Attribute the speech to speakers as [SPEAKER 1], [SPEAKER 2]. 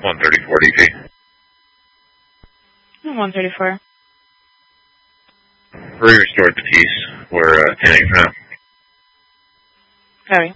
[SPEAKER 1] 134 DP.
[SPEAKER 2] 134.
[SPEAKER 1] Restored the peace. We're tanning for now.
[SPEAKER 2] Copy.